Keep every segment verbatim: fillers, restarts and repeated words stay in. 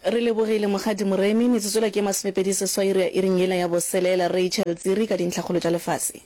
Re lebogile Mogadi Moremi metsotswela ke masomepedi seswairi e reng ela ya boselela Rachel Tsiri ka dintlhakgolo tša lefase.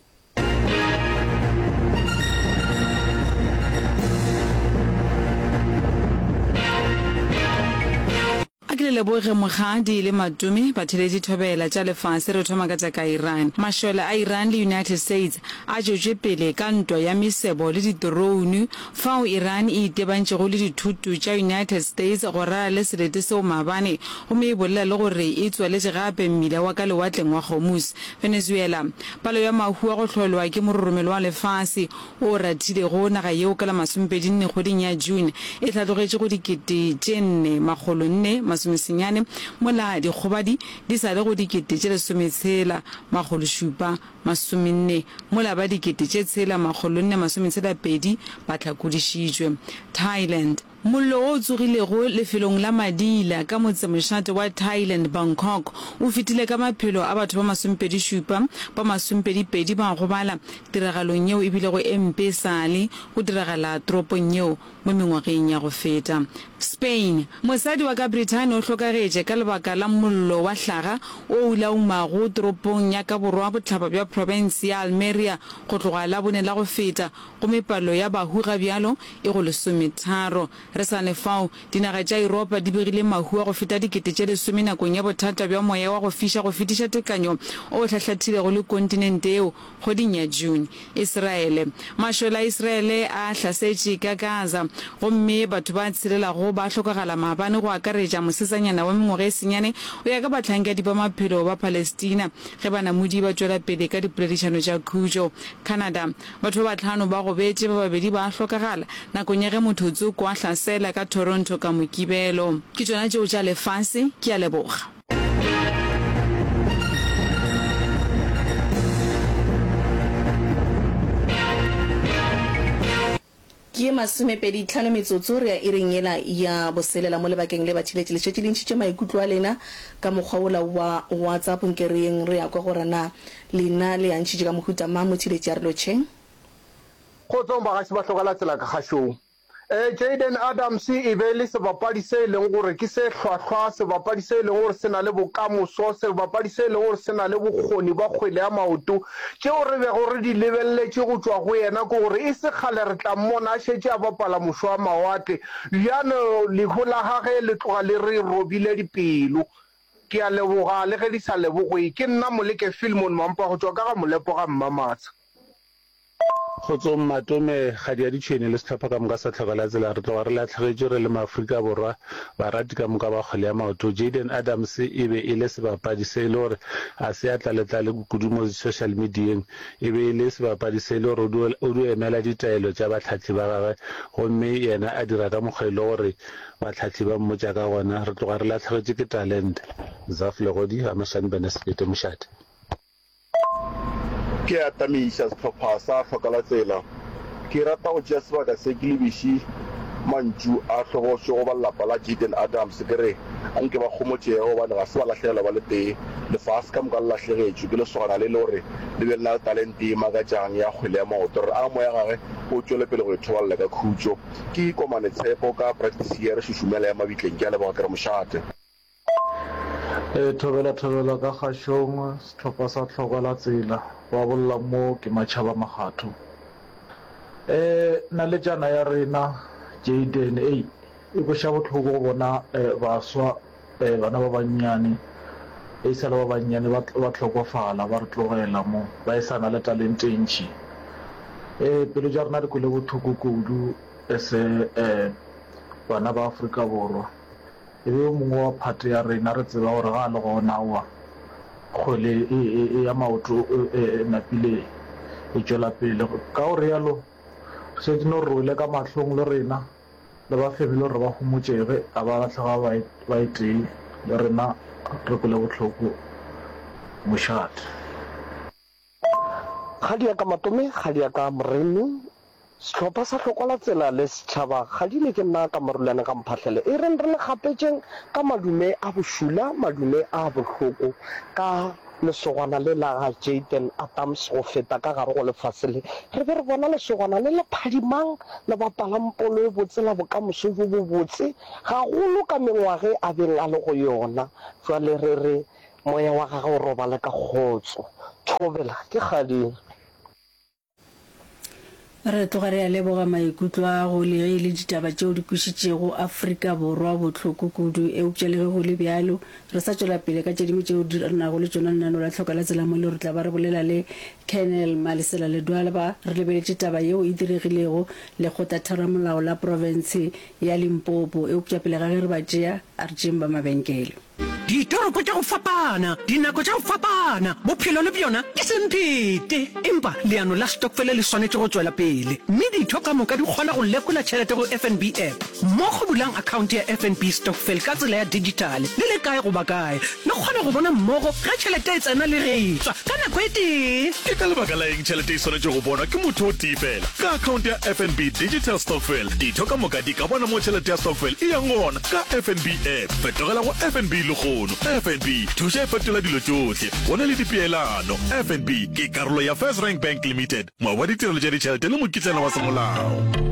Leboge Mogadi le Matumi ba thiledi thobela tša lefase re thoma ka tša ka Iran. Mašole a Iran le United States a tšwetše pele ka ntwa ya mesebo le ditorone fao Iran e itebantšego le dithuto tša United States go rala le selete seo maabane gomme e bolela le gore e tswaletše gape mmila wa ka lewatleng wa Hormuz. Venezuela palo ya mahu a go hlolwa ke mororomelo wa lefase o ratilego naga yeo ka la masomepedi nne kgweding ya June e hlatlogetše go dikete tše nne makgolo nne senyane mola dikgobadi di sa le go dikete tše lesometshela magolo šupa masomenne mola ba dikete tše tshela magolo nne masometshela pedi ba tlhakodišitšwe. Thailand mollo o tsogilego lefelong la Madila ka motsemošate wa Thailand Bangkok o fetile ka maphelo a batho ba masompedi šupa ba masompedi pedi ba gobala tiragalong yeo e bilego empe sale go diragala toropong yeo mo mengwageng ya go feta. Spain mosadi wa ka Britain o hlokagetše ka lebaka la mollo wa hlaga o ulaumago toropong ya ka borwa botlhaba bja province ya Almeria go tloga la bone la go feta go mepalo ya bahuga bjalo e go lesometharo. Re sa lefao dinaga tša Europa di begile mahu a go feta dikete tše lesome nakong ya bothata bja moya wa go fiša go fetiša tekanyo o hlahlathilego le kontinente eo kgweding ya June. Israele mašola a Israele a hlasetše ka Gaza gomme batho ba tshirelago ba hlokagala maabane go akaretša mosesanyana wa mengwaga e senyane o ya ka bahlankedi ba maphelo ba Palestina ge banamodi ba tšwela pele ka dipoledišano tša khutšo. Canada batho ba bahlano ba go betše ba babedi ba hlokagala nakong ya ge mothotso kwa hlasela ka Toronto ka mokibelo. Ke tšona tšeo tša lefase ke a leboga. Ke masomepedi tlhano metsotso re e reng ela ya boselela mo lebakeng le batšhiletše letšetše le ntšhitše maikutlo a lena ka mokgwa ola wa WhatsApp nke reng re ya kwa gore na lena le ya ntšhitše ka mohuta ma motšhiletše a re lotšheng go tsong bagasi ba tlogela tsela ka kgašong. Eh Jayden Adams e be le sebapadi se leng gore ke se hlwahlwa sebapadi se leng gore se na le bokamoso sebapadi se leng gore se na le bokgoni ba kgwele ya maoto tšeo re be gore di lebelletše go tšwa go yena ke gore e se kgale re tla mmona a šetše a bapala mošo wa mawatle bjano lehu la gage le tloga le re robile dipelo. Ke a leboga le ge di sa lebogoe ke nna Moleke Philemon Mampa go tšwa ka ga Molepo ga Mmamatsa. Go tsong Matome ga di a ditšhwene le setlhopha ka moka sa tlhokela tsela re tloga re latlhegetse re le maAforika Borwa barati ka moka ba kgwele ya maoto. Jayden Adams e be e le sebapadi se le gore a se a tlaletlale kudu mo social medieng e be e le sebapadi se le gore o du emela ditaelo tša batlhatlhi ba gagwe gomme yena a dira ka mokgwa le gore batlhatlhi ba mmotša ka gona re tloga re latlhegetse ke talent. Zaf Legodi a Mashane Benesbete Mošate. Ke a tamiša setlhopha sa tlhokela tsela ke rata go tšea sebaka se ke lebiši mantšu a tlhogošo go ba lelapa la Jayden Adams ke re a nke ba kgomotšego gobane ga se ba latlhegela ba le tee lefase ka moka le latlhegetšwe ke lesogana le le gore le be le na le talente e makatšang ya kgwele ya maoto re a moya gage o tšwele pele go ithobalela ka khutšo ke ikomane tshepo ka practice ye re šušumela ya mabitleng ke a leboga ke re Mošate. e thobela thobela ka kgašong setlhopha sa tlhokela tsela wa bolla mo ke Matšhaba Magatho. eh na le jana ya rena Jayden e e boša botlhoko go bona baswa bana ba bannyane e sala ba bannyane ba tlhokofala ba re tlogela mo ba e sana le talente ntši eh pele ja rena di kole bothoko kudu ese eh bana ba Afrika Borwa e be mongwe wa phate ya rena re tseba gore ga le gona wa kgole e ya maoto e napile e tšwela pele ka gore yalo se dino role ka mahlong le rena le ba femile re ba humotšege a ba tlhaga ba iteng le rena re kole botlhoko Mošate. Ga di ya ka Matome ga di ya ka Moremi setlhopha sa tlhokola tsela le setšhaba ga di le ke nna ka marulana ka mphatlhele e reng re le gapetšeng ka madume a bošula madume a bohloko ka lesogwana le la ga Jayden Adams go feta ka gare go lefase le re be re bona lesogwana le le phadimang le bapalampolo e botse la bokamoso jo bo botse gagolo ka mengwage a beng a le go yona jwale re re moya wa gagwe o robale ka kgotso Thobela ke Kgaleng. Re tloga re a leboga maikutlo a go le le ditaba tšeo di kwišitšego Afrika Borwa botlhoko kudu e upša le ge go le bjalo re sa tšwela pele ka tšedimo tšeo di renago le tšona nnano la tlhoka la tsela mo le re tla ba re bolela le Colonel Malisela Ledwala ba re lebeletše taba yeo e diregilego le kgotla theramelao la province ya Limpopo e upša pele ga ge re ba tšea a re tšeng ba mabenkele. Ditoropo tša go fapana, dinako tša go fapana, bophelo le bjona ke semphete. Empa leano la stokvel le swanetše go tšwela pele. Mme ditho ka moka di kgona go lekola tšhelete go F N B app. Mo go bulang account ya F N B stokvel ka tsela ya digital. Le le kae go ba kae. Le kgona go bona mmogo ga tšhelete e tsena le ge e tswa. Ka nako e tee. Ke ka lebaka la eng tšhelete e swanetše go bona ke motho o tee fela. Ka account ya F N B digital stokvel. Ditho ka moka di ka bona mo tšhelete ya stokvel e yang gona ka F N B app. Fetogela go F N B le kgono. F N B thuša e fetola dilo tšohle go na le dipeelano. F N B ke karolo ya First Rank Bank Limited moa wa ditirelo tša ditšhelete le mokitlana wa semolao.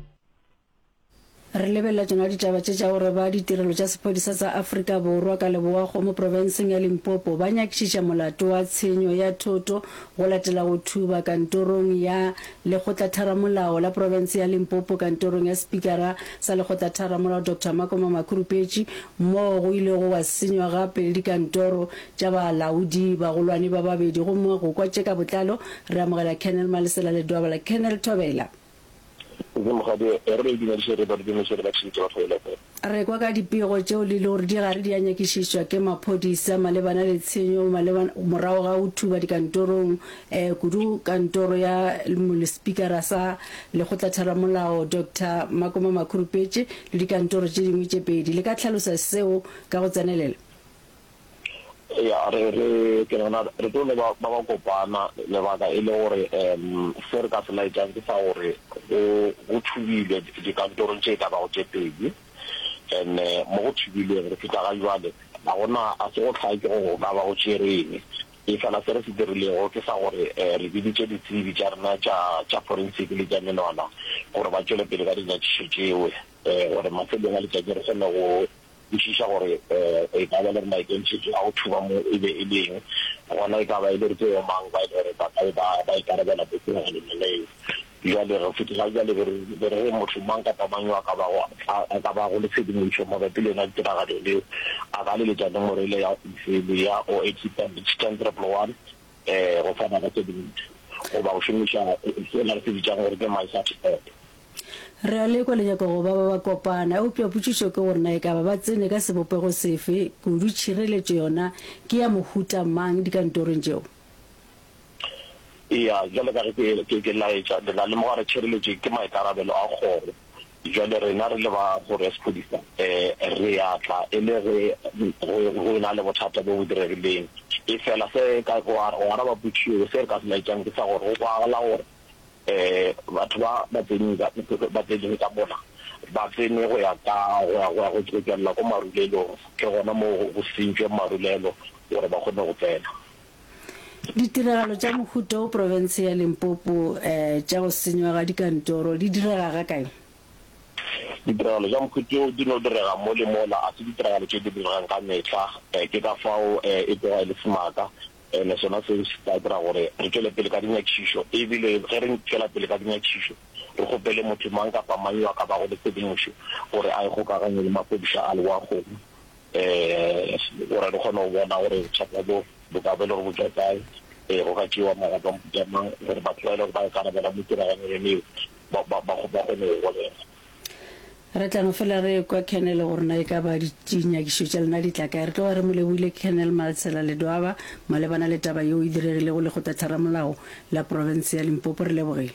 Re lebelela tsona ditaba tše tša gore ba ditirelo tša sepodisa tsa Afrika Borwa ka leboago mo provinseng ya Limpopo ba nyakišiša molato wa tshenyo ya thoto go latela go thuba kantorong ya lekgotla theramelao la province ya Limpopo kantorong ya speakera sa lekgotla theramelao Doctor Makoma Makhurupetši mo go ile go wa senywa gape le dikantoro tša balaodi bagolwane ba babedi go mo go kwa tše ka botlalo re amogela Colonel Malisela Ledwala. Colonel Thobela re kwa ka dipego tšeo le le gore di gare di a nyakišišwa ke maphodisa malebana le tshenyo morago ga go thuba dikantorong um kudu kantoro ya speakera sa lekgotla theramelao Doctor Makoma Makhurupetši le dikantoro tše dingwe tše pedi le ka tlhalosa seo ka go tsenelela. Ya re re ke rena re tlo le ba ba kopana le ba ka ile gore em se re ka se la itse ke sa gore go go thubile di kantoro tše ka ba go tše pedi ene mo go thubile re feta ga jwale ba gona a se go tlhae ke go ba ba go tšereng e fela se re se dirilego ke sa gore re biditše ditsebi tša rena tša tša forensic le tša menwana gore ba tšwele pele ka dinyakišo tšeo gore mafelong a letšatši re kgone go dišiša gore e ka ba le re maikentšhetšo a go thuba mo e be e leng gona e ka ba e le re tseo mang ba e gore ba ba ikarabela botselagaleleleo jwale re fetisa jwale be re motho mang kapa mang yo a ka ba go le tshedimošo mabapi le yona ditiragalo leo a ka leletša nomoro ile ya ofele ya o eight ten triple one um go fana ka tshedimošo goba go šomiša sela re se bitšang gore ke mySAT. Re a lekwa le nyaka go ba ba kopana o pya putšišo ke gore na e ka ba ba tsene ka sebopego sefe kudu tšhireletšo yona ke ya mohuta mang dikantorong tšeo. Iya jwale ka ke ke ke laetša le la le mo gore tšhireletšo ke maikarabelo a kgoro jwale rena re le ba gore sepodisa um re a tla e le ge go na le bothata bo bo diregileng e fela se ka go araba putšio se re ka se laetšang ke sa gore go kwagala gore eh batho ba ba tsene ba tsene ka bona ba tsene go ya ka go ya go tšwetšella ko marulelong ke gona mo go sentšwe marulelo gore ba kgone go tsena. Ditiragalo tša mohuta o province ya Limpopo um tša go senywa ga dikantoro di direga ga kae? Ditiragalo tša mohuta o di no direga mo le mola a se ditiragalo tše di diregang ka metlha ke ka fao e tloga e le semaka le sona se se tla dira gore re tšwele pele ka dinyakišišo ebile ge re tšwela pele ka dinyakišišo re gopele motho mang kapa mang yo a ka bago le tshedimošo gore a e gokaganye le maphodisa a lewa kgomo um gore re kgone go bona gore bothata bo bo ka be le gore bo tswa kae um go ka tšewa magato a mang gore batho ba e le gore ba ikarabela mo tiraganeleng eo ba kgone go golega. Re tla no fela re kwa Colonel gore na e ka ba dinyakišo tša lena di tla kae re tlo re mo leboile Colonel Malisela Ledwala malebana le taba yeo e diregile go lekgotla theramelao la province ya Limpopo re lebogile.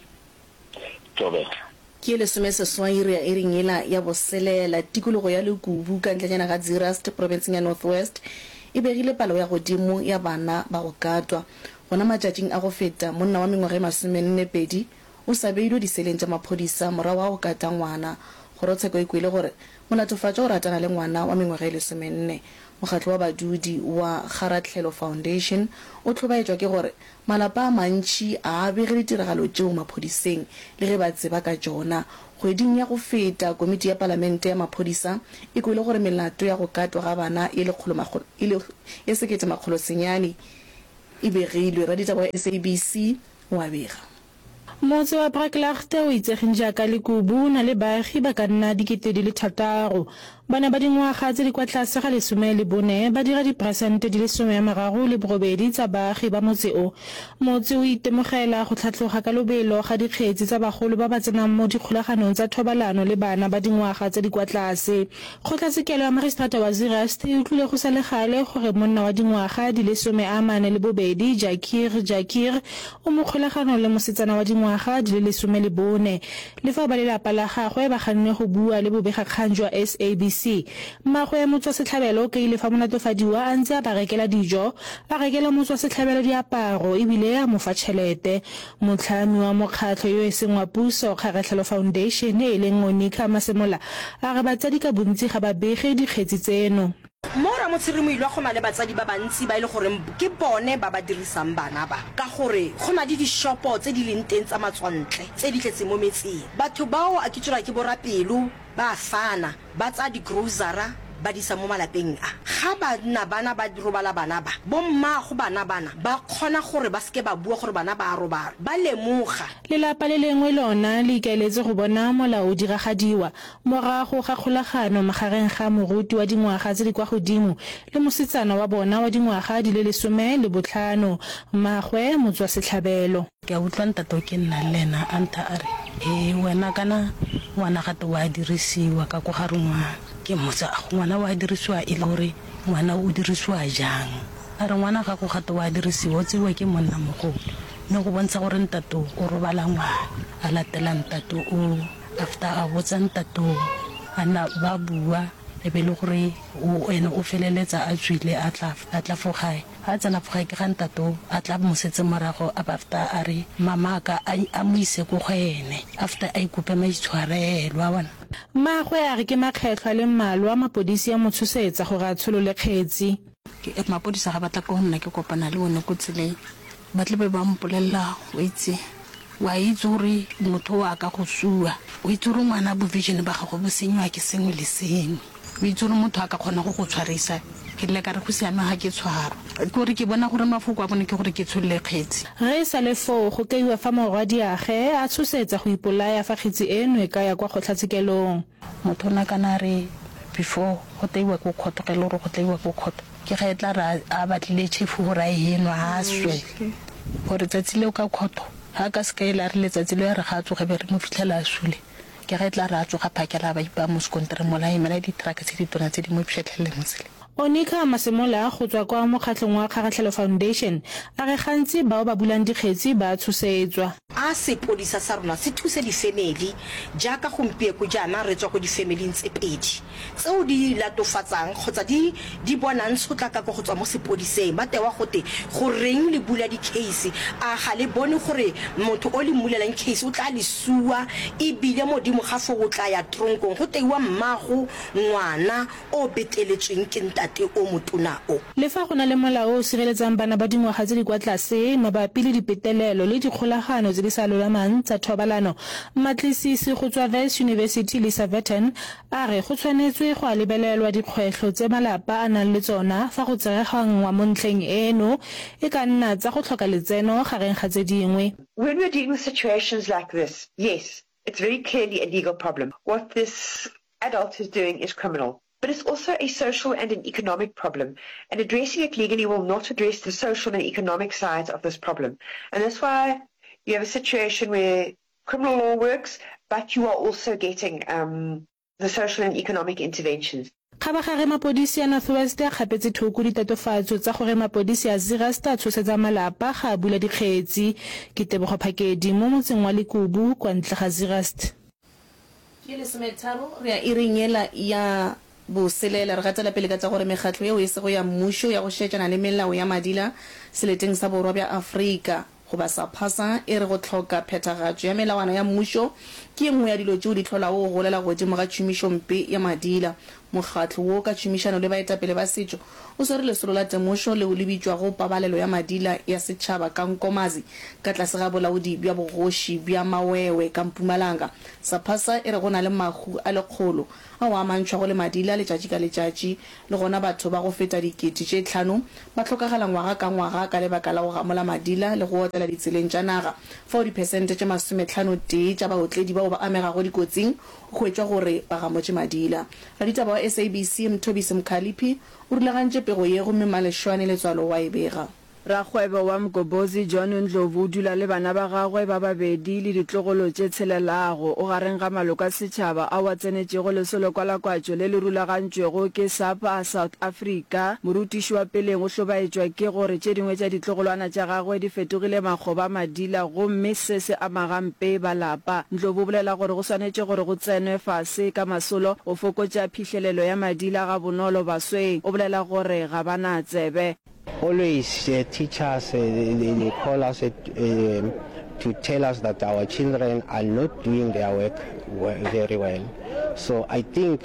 Ke lesome seswai re e reng ela ya boselela tikologo ya Lekubu ka ntlanyana ga Zeerust province ya North West e begile palo ya godimo ya bana ba go katwa gona matšatšing a go feta monna wa mengwaga e masome nne pedi o sa beilwe diseleng tša maphodisa morago wa go kata ngwana Kgorotsheko e kwile gore molatofatša o ratana le ngwana wa mengwaga e lesomenne. Mokgatlo wa badudi wa Kgaratlhelo Foundation o tlhobaetswa ke gore malapa a mantši a bege ditiragalo tšeo maphodiseng le ge ba tseba ka tšona. Kgweding ya go feta komiti ya palamente ya maphodisa e kwile gore melato ya go katwa ga bana e le kgolo e le e sekete makgolo senyane e begilwe. Raditaba wa S A B C wa bega. Motse wa Brakelaagte o itsegeng jaaka Lekubu na le baagi ba ka nna dikete di le thataro. Bana ba dingwaga tse di kwa tlase ga lesome le bone ba dira diperesente di le some ya mararo le borobedi tsa baagi ba motse o. Motse o itemogela go tlhatlhoga ka lobelo ga dikgetsi tsa bagolo ba ba tsenang mo dikgolaganong tsa thobalano le bana ba dingwaga tse di kwa tlase. Kgotlatshekelo ya Magistrata wa Zeerust e utlwile go sa le gale gore monna wa dingwaga di le some a mane le bobedi Jakir Jakir o mo kgolaganong le mosetsana wa dingwaga di le lesome le bone. Le fa ba lelapa la gagwe ba ganne go bua le bobegakgang jwa S A B C, mmagwe motswa setlhabelo ke ile fa monatofadiwa a ntse a ba rekela dijo, a rekela motswa setlhabelo diaparo ebile a mo fa tšhelete. Motlhami wa mokgatlho yo e seng wa puso Kgaratlhelo Foundation e leng Monica Masemola a re batsadi ka bontsi ga ba bege dikgetsi tseno. Mora motsirimo ilwa go na le batsadi ba bantsi ba ile gore ke bone ba ba dirisang bana ba ka gore go na di dishopo tse di leng teng tsa matswantle tse di tletse mo metseng. Batho bao a kitšwa ke borapelo ba fana ba tsa di grocery ba di sa mo malapeng a ga bana bana ba robala bana ba bomma go bana bana ba khona gore ba ske ba bua gore bana ba robala ba lemoga. Lelapa le lengwe lona le ikaeletse go bona molao o diragadiwa morago ga kgolagano magareng ga moruti wa dingwaga tse di kwa godimo le mosetsana wa bona wa dingwaga di le lesome le botlhano. Mmagwe motswa setlhabelo ke a utlwa ntato ke nna lena anta are e wena kana ngwana gato wa dirisiwa ka go gare ngwana ke motsa ngwana wa dirisiwa e le gore ngwana o dirisiwa jang a re ngwana ga go gato wa dirisiwa tsewa ke monna mogolo no go bontsha gore ntato o robala ngwana a latela ntato o after a botsa ntato ana ba bua e be le gore o ene o feleletsa a tswile a tla a tla fogae a tsena fogae ke ga ntato a tla mosetse morago a after a re mama ka a mo ise go ene after a ikupe maitshwarelwa wana. Mmagwe a re ke makgetlho le mmalwa a mapodisi ya motshosetsa gore a tsholole kgetsi. Ke mapodisa ga batla go nna ke kopana le one go tseleng ba tle ba mpolelela o itse wa itse gore motho wa ka go sua o itse gore ngwana bo vision ba gago bo senywa ke sengwe le sengwe o itse gore motho a ka kgona go go tshwarisa ke le ka re go siame ga ke tshwaro ke gore ke bona gore mafoko a bone ke gore ke tsholole kgetsi. Re sa le fo go kaiwa fa morwadi age a tshosetsa go ipolaya fa kgetsi eno e ka ya kwa kgotlatshekelong. Motho na kana re before go taiwa go khotho ke le gore go taiwa go khotho ke ga etla ra a batlile chief go ra enwa a swe gore tsatsile o ka khotho ha ka skaela re letsatsi le re ga tsoga be re mo fitlhela sule ke ga etla ra tsoga phakela ba ipa mo sekontere molai mela di truck tse di tona tse di mo pšhetlhele mo tsele. Monica Masemola go tswa kwa mokgatlong wa Kgaratlhelo Foundation a re gantsi bao ba bulang dikgetsi ba tshosetswa. A sepodisa sa rona se thuse di family jaaka gompieko jana re tswa go di family tse pedi tseo di latofatsang kgotsa di di bonang tshotla ka go tswa mo sepodiseng ba tewa gote go reng le bula di case a ga le bone gore motho o le mulelang case o tla le sua e bile modimo ga fo go tla ya tronkong go teiwa mmago ngwana o beteletsweng ke ntate o motona o. Le fa go na le molao o sireletsang bana ba dingwaga tse di kwa tlase mabapi le dipetelelo le dikgolagano tse di sa lolamang tsa thobalano, matlisisi go tswa Wits University Lisa Vetten a re go tshwanetswe go a lebelelwa dikgwetlho tse malapa a nang le tsona fa go tseregangwa mo ntlheng eno e ka nna tsa go tlhoka letseno gareng ga tse dingwe. When we're dealing with situations like this, yes, it's very clearly a legal problem. What this adult is doing is criminal. But it's also a social and an economic problem. And addressing it legally will not address the social and economic sides of this problem. And that's why you have a situation where criminal law works, but you are also getting um, the social and economic interventions. Khabagare mapodisi ya Northwest a kgapetse thoko ditatofatso tsa gore mapodisi a Zeerust a tshosetsa malapa ga bula dikgetsi ke Tebogo Phakedi mo motseng wa Lekubu kwa ntle ga Zeerust. Ke le semetharo re a iringela ya bo selela re gatela pele ka tsa gore megatlo eo e se go ya mmusho ya go shetsana le melao ya madila seleteng sa borwa bja Afrika goba SAPHASA e re go tlhoka phetagatšo ya melawana ya mmušo ke nngwe ya dilo tšeo di tlholago go golela godimo ga tšhomišo mpe ya madila. Mokgatlo wo ka tšhomišano le baetapele ba setšo o swere lesolo la temošo leo le bitšwa go pabalelo ya madila ya setšhaba ka Nkomazi ka tlase ga bolaodi bja bogoši bja Mawewe ka Mpumalanga. SAPHASA e re go na le mahu a lekgolo a o amantšhwa go le madila letšatši ka letšatši le gona batho ba go feta dikete tše tlhano ba tlhokagala ngwaga ka ngwaga ka lebaka la go gamola madila le go otlela ditseleng tša naga fao dipersente tše masomehlano tee tša baotledi bao ba amegago dikotsing go hwetšwa gore ba gamotše madila. Raditaba wa S A B C Mthobisi Mkhalipi o rulagantše pego ye gomme Malešwane letswalo wa e bega. Rakgwebo wa Mgobozi John Ndlovu o dula le bana ba gagwe ba babedi le ditlogolo tše tshelelago o gareng ga maloka setšhaba a wa tsenetšego lesolo kwa lakwatšo le le rulagantšwego ke SAPA South Africa. Morutiši wa peleng o hlobaetšwa ke gore tše dingwe tša ditlogolwana tša gagwe di fetogile makgoba madila gomme se se amagampe ba lapa. Ndlovu o bolela gore go swanetše gore go tsenwe fase ka masolo o fokotša phihlelelo ya madila ga bonolo basweng. O bolela gore ga bana tsebe. Always uh, teachers, uh, they, they call us uh, um, to tell us that our children are not doing their work well, very well. So I think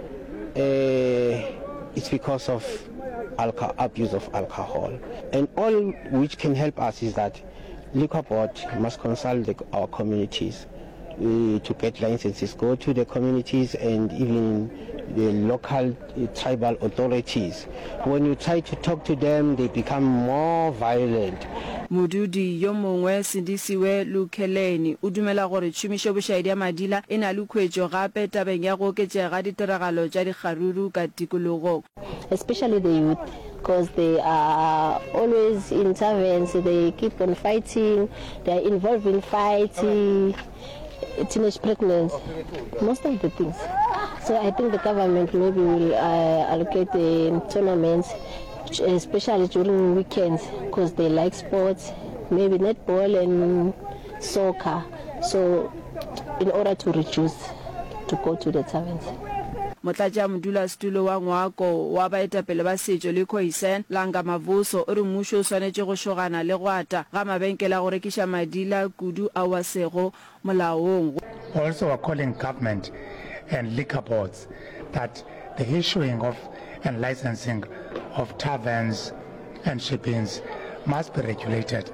uh, it's because of alcohol, abuse of alcohol. And all which can help us is that Liquor Board must consult the, our communities uh, to get licenses, go to the communities and even the local uh, tribal authorities. When you try to talk to them, they become more violent. Modudi yo mongwe Sindisiwe Lukheleni o dumela gore tšhomišo bošaedi ya madila e na le khwetšo gape tabeng ya go oketšega ditiragalo tša dikgaruru ka tikologo. Especially the youth, because they are always in taverns, they keep on fighting, they are involved in fighting, teenage pregnancy, most of the things. So I think the government maybe will uh, allocate the tournaments, especially during weekends, because they like sports, maybe netball and soccer. So in order to reduce, to go to the taverns. Motlatša modula setulo wa ngwako wa baetapele ba setšo le Khoisan Langa Mavuso o re mmušo o swanetše go šogana le go ata ga mabenkele a go rekiša madila kudu a wa sego molaong. Also are calling government and liquor boards that the issuing of and licensing of taverns and shippings must be regulated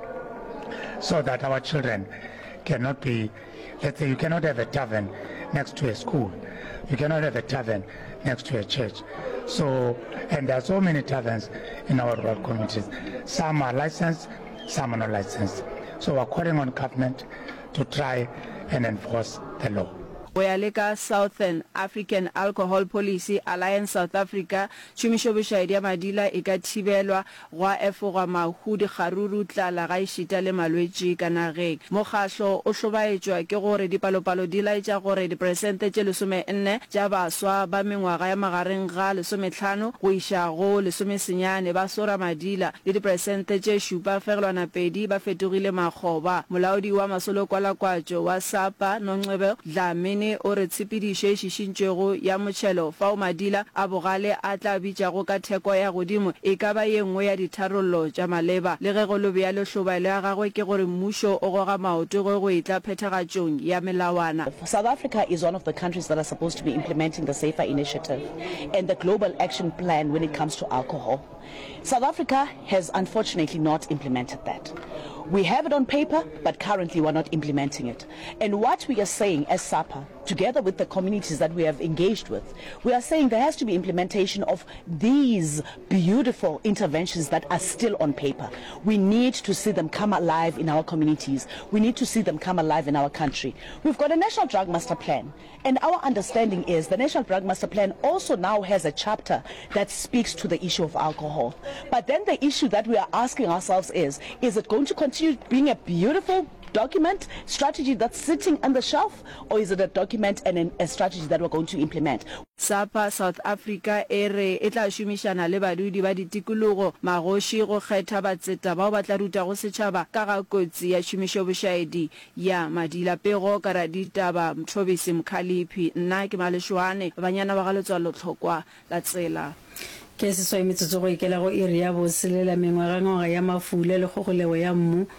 so that our children cannot be, let's say you cannot have a tavern next to a school. You cannot have a tavern next to a church. So, and there are so many taverns in our rural communities. Some are licensed, some are not licensed. So we're calling on government to try and enforce the law. Oyaleka Southern African Alcohol Policy Alliance South Africa tšhomišo bošaedi ya madila e ka thibelwa gwa efoga mahu dikgaruru tlala ga ešita le malwetši ka nageng. Mokgatlo o hlobaetšwa ke gore dipalopalo di laetša gore diperesente tše lesome nne tša baswa ba mengwaga ya magareng ga lesomehlano go iša go lesomesenyane ba sora madila le diperesente tše šupa fegelwana pedi ba fetogile makgoba. Molaodi wa masolo kwa lakwatšo wa SAPA Nonxebe Dlamini o re tshepedišo e šišintšego ya motšhelo fao madila a bogale a tla bitšago ka theko ya godimo e ka ba ye nngwe ya ditharollo tša maleba le ge go lo bjalo hlobaelo ya gagwe ke gore mmušo o goga maoto go go itla phethagatšong ya melawana. South Africa is one of the countries that are supposed to be implementing the SAFER initiative and the global action plan when it comes to alcohol. South Africa has unfortunately not implemented that. We have it on paper, but currently we're not implementing it. And what we are saying as SAPA, together with the communities that we have engaged with, we are saying there has to be implementation of these beautiful interventions that are still on paper. We need to see them come alive in our communities. We need to see them come alive in our country. We've got a National Drug Master Plan, and our understanding is the National Drug Master Plan also now has a chapter that speaks to the issue of alcohol. But then the issue that we are asking ourselves is, is it going to continue being a beautiful document, strategy that's sitting on the shelf, or is it a document and an, a strategy that we're going to implement? SAPA South Africa ere e tla šomišana le badudi ba ditikologo magoši go kgetha batseta bao ba tla ruta go setšhaba ka ga kotsi ya tšhomišo bošaedi ya madila. Pego ka ra ditaba Mthobisi Mkhalipi, nna ke Malešwane, banyana ba ga letswalo tlhokwa la tsela. Ke seswa metsotso go ikela go iri ya boselela mengwaga ngwaga ya mafule le go golewa ya mmu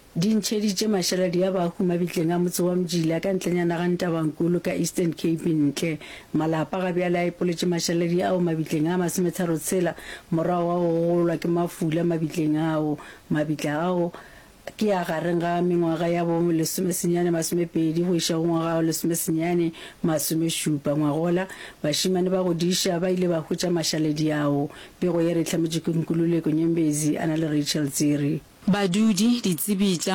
di ntšheditše mašaladi a bahu mabitleng a motse wa Mjila ka ntlenyana ga Ntabankulu ka Eastern Cape ntle. Malapa ga bjale a ipoletše mašaladi ao mabitleng a masometharo tshela morago wa go golwa ke mafula mabitleng ao. Mabitla ao ke a gareng ga mengwaga ya bo lesomesenyane masomepedi go iša go ngwaga wa lesomesenyane masomešupa. Ngwagola bašimane ba go diša ba ile ba hwetša mašaledi ao. Pego ye re hlametše ke Nkululeko Nyembezi a na le Rachel Tsiri. Badudi ditsebi tša